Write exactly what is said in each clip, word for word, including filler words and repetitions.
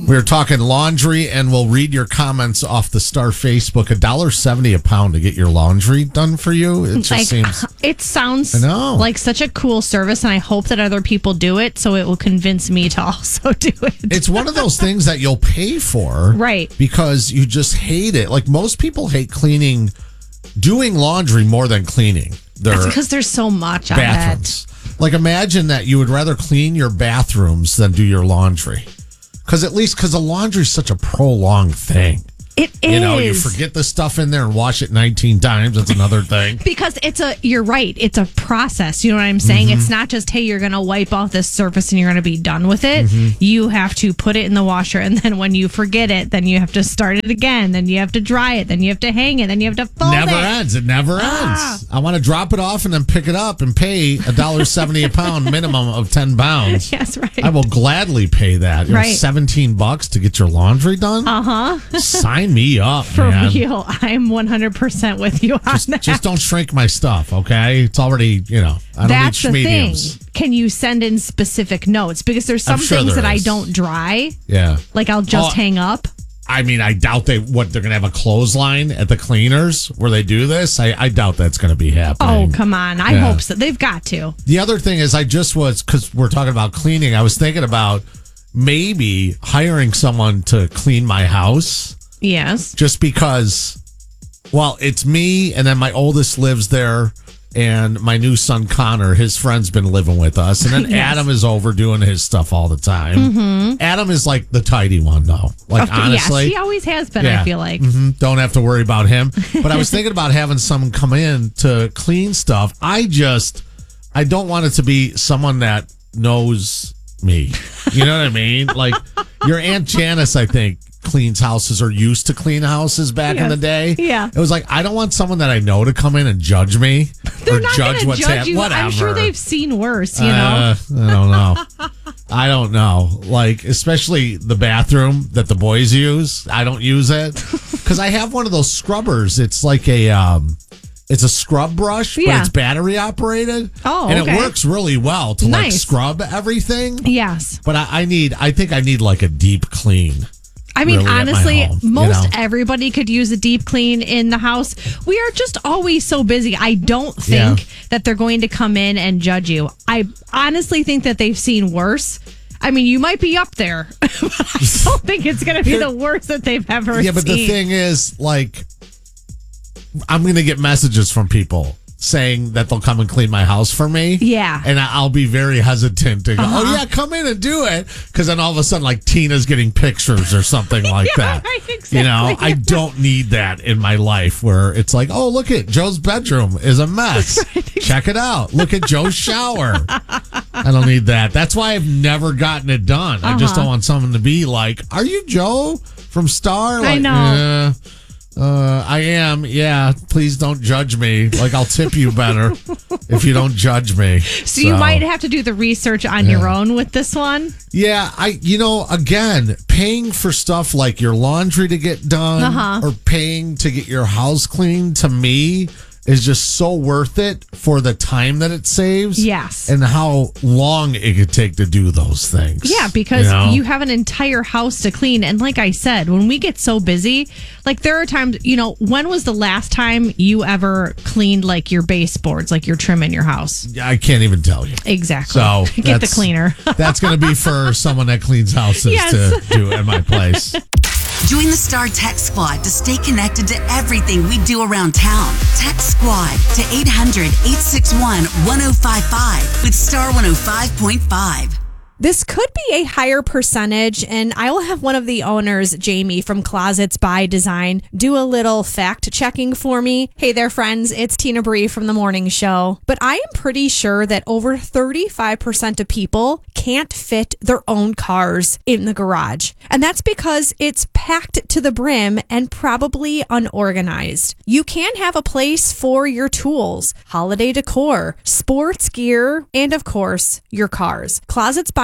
We were talking laundry, and we'll read your comments off the Star Facebook. one dollar seventy a pound to get your laundry done for you. It just like, seems... It sounds I know. like such a cool service, and I hope that other people do it, so it will convince me to also do it. It's one of those things that you'll pay for. Right. Because you just hate it. Like, most people hate cleaning, doing laundry more than cleaning their That's because there's so much on bathrooms. Like, imagine that you would rather clean your bathrooms than do your laundry. Because at least, because the laundry is such a prolonged thing. It is. You know, you forget the stuff in there and wash it nineteen times. That's another thing. Because it's a, you're right, it's a process. You know what I'm saying? Mm-hmm. It's not just, hey, you're going to wipe off this surface and you're going to be done with it. Mm-hmm. You have to put it in the washer, and then when you forget it, then you have to start it again. Then you have to dry it. Then you have to hang it. Then you have to fold never it. Never ends. It never Ah. ends. I want to drop it off and then pick it up and pay one dollar seventy a pound, minimum of ten pounds. Yes, right. I will gladly pay that. You know, Right. seventeen bucks to get your laundry done? Uh-huh. Sign me up, For man. real. I'm one hundred percent with you on Just, that. just don't shrink my stuff, okay? It's already, you know, I don't That's need the thing. schmediums. Can you send in specific notes? Because there's I'm some sure things there that is. I don't dry. Yeah. Like I'll just Oh, hang up. I mean, I doubt they what they're going to have a clothesline at the cleaners where they do this. I, I doubt that's going to be Oh, happening. come on. I Yeah. hope so. They've got to. The other thing is, I just was, because we're talking about cleaning, I was thinking about maybe hiring someone to clean my house Yes. just because, well, it's me, and then my oldest lives there, and my new son, Connor, his friend's been living with us, and then Yes. Adam is over doing his stuff all the time. Mm-hmm. Adam is like the tidy one, though. Like, Okay, honestly. Yes, he always has been, Yeah. I feel like. Mhm. Don't have to worry about him. But I was thinking about having someone come in to clean stuff. I just, I don't want it to be someone that knows me. You know what I mean? Like, your Aunt Janice, I think, cleans houses or used to clean houses back in Yes. the day. Yeah. It was like, I don't want someone that I know to come in and judge me. They're or not judge going to what's judge hap- you. Whatever. I'm sure they've seen worse, you know? Uh, I don't know. I don't know. Like, especially the bathroom that the boys use. I don't use it because I have one of those scrubbers. It's like a, um, it's a scrub brush, Yeah. but it's battery operated. Oh, and okay. it works really well to like Nice. scrub everything. Yes. But I, I need, I think I need like a deep clean. I mean, really, at my honestly, home, you most know? everybody could use a deep clean in the house. We are just always so busy. I don't think Yeah. that they're going to come in and judge you. I honestly think that they've seen worse. I mean, you might be up there, but I don't think it's going to be the worst that they've ever Yeah, but seen. the thing is, like, I'm going to get messages from people saying that they'll come and clean my house for me. Yeah. And I- I'll be very hesitant to go, Uh-huh. oh, yeah, come in and do it. Because then all of a sudden, like, Tina's getting pictures or something like Yeah, that. right, exactly. You know, I don't need that in my life where it's like, oh, look at Joe's bedroom is a mess. Check it out. Look at Joe's shower. I don't need that. That's why I've never gotten it done. I just Uh-huh. don't want someone to be like, are you Joe from Star? I Like, know. "Yeah, uh, I am. Yeah. Please don't judge me. Like, I'll tip you better if you don't judge me. so you might have to do the research on your own with this one. Yeah, I you know, again, paying for stuff like your laundry to get done Uh-huh. or paying to get your house cleaned to me is just so worth it for the time that it saves. Yes. And how long it could take to do those things. Yeah, because you know? you have an entire house to clean. And like I said, when we get so busy, like there are times, you know, when was the last time you ever cleaned like your baseboards, like your trim in your house? I can't even tell you. Exactly. So Get the that's- cleaner. That's going to be for someone that cleans houses Yes. to do at my place. Join the Star Text Squad to stay connected to everything we do around town. Text Squad to eight hundred, eight six one, one oh five five with Star one oh five point five. This could be a higher percentage, and I will have one of the owners, Jamie from Closets by Design, do a little fact checking for me. Hey there, friends. It's Tina Bree from The Morning Show. But I am pretty sure that over thirty-five percent of people can't fit their own cars in the garage. And that's because it's packed to the brim and probably unorganized. You can have a place for your tools, holiday decor, sports gear, and of course, your cars. Closets by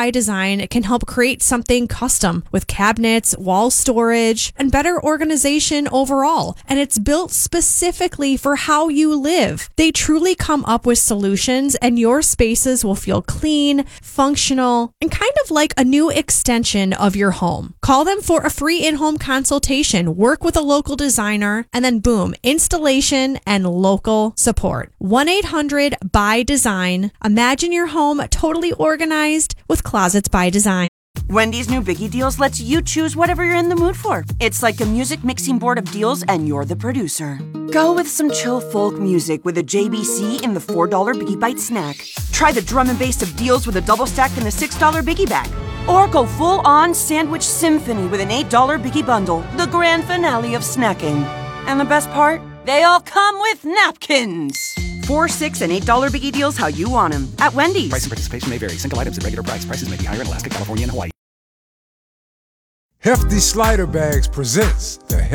by Design can help create something custom with cabinets, wall storage, and better organization overall. And it's built specifically for how you live. They truly come up with solutions, and your spaces will feel clean, functional, and kind of like a new extension of your home. Call them for a free in-home consultation, work with a local designer, and then boom, installation and local support. one eight hundred by Design. Imagine your home totally organized with Closets by Design. Wendy's new Biggie Deals lets you choose whatever you're in the mood for. It's like a music mixing board of deals, and you're the producer. Go with some chill folk music with a J B C in the four dollar Biggie Bite snack. Try the drum and bass of deals with a double stack in the six dollar Biggie Bag. Or go full-on sandwich symphony with an eight dollar Biggie Bundle, the grand finale of snacking. And the best part? They all come with napkins. Four, six, and eight dollar Biggie Deals how you want them at Wendy's. Price and participation may vary. Single items at regular price. Prices may be higher in Alaska, California, and Hawaii. Hefty Slider Bags presents the